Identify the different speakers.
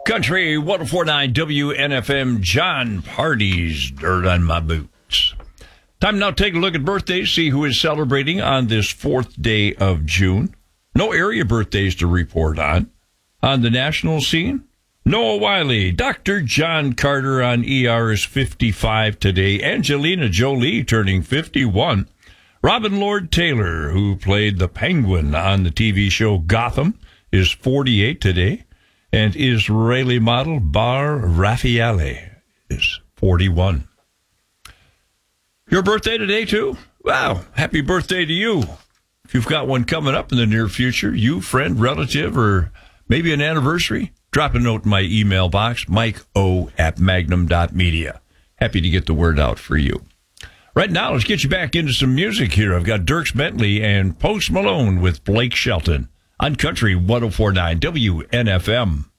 Speaker 1: Country 104.9 WNFM, John Party's Dirt on My Boots. Time now to take a look at birthdays, see who is celebrating on this 4th day of June. No area birthdays to report on. On the national scene, Noah Wiley, Dr. John Carter on ER is 55 today. Angelina Jolie turning 51. Robin Lord Taylor, who played the Penguin on the TV show Gotham, is 48 today. And Israeli model Bar Raffaele is 41. Your birthday today, too? Wow, happy birthday to you. If you've got one coming up in the near future, you, friend, relative, or maybe an anniversary, drop a note in my email box, mike.o@magnum.media. Happy to get the word out for you. Right now, let's get you back into some music here. I've got Dierks Bentley and Post Malone with Blake Shelton on Country 104.9 WNFM.